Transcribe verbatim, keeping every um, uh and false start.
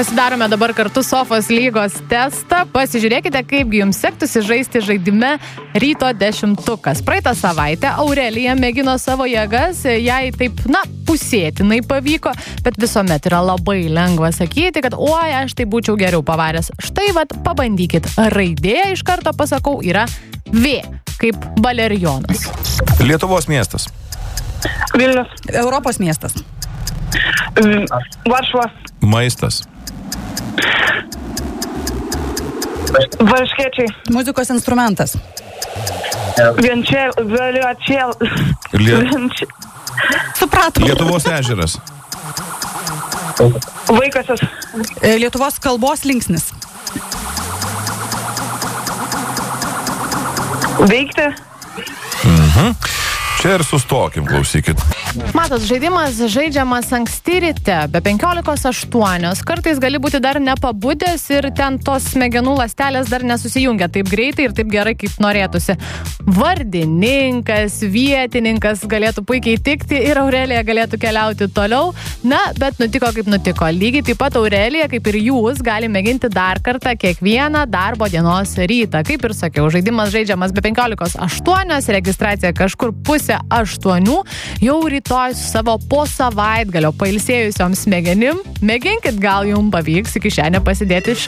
Pasidarome dabar kartu Sofos lygos testą. Pasižiūrėkite, kaipgi jums sektųsi žaisti žaidime Ryto dešimtukas. Praeitą savaitę Aurelija mėgino savo jėgas, jai taip, na, pusėtinai pavyko, bet visuomet yra labai lengva sakyti, kad oi, aš tai būčiau geriau pavaręs. Štai, vat, pabandykit. Raidė, iš karto pasakau, yra V, kaip valerijonas. Lietuvos miestas. Vilnius. Europos miestas. Varšuva. Maistas. Varškėčiai. Muzikos instrumentas. Vienčel. Vėliačiel. Lie... Supratom. Lietuvos ežeras. Vaikasis. Lietuvos kalbos linksnis. Veikti. Mhm. Čia ir sustokim, klausykit. Matot, žaidimas žaidžiamas anksti ryte, be penkiolikos aštuonios. Kartais gali būti dar nepabudęs ir ten tos smegenų ląstelės dar nesusijungia taip greitai ir taip gerai, kaip norėtųsi. Vardininkas, vietininkas galėtų puikiai tikti ir Aurelija galėtų keliauti toliau. Na, bet nutiko kaip nutiko. Lygiai taip pat Aurelija, kaip ir jūs, gali mėginti dar kartą kiekvieną darbo dienos rytą. Kaip ir sakiau, žaidimas žaidžiamas be penkiolikos aštuonios, registracija kažkur pusė aštuonių, jau rytoj su savo po savaitgalio pailsėjusiom smegenim. Mėginkit, gal jums pavyks į kišenę pasidėti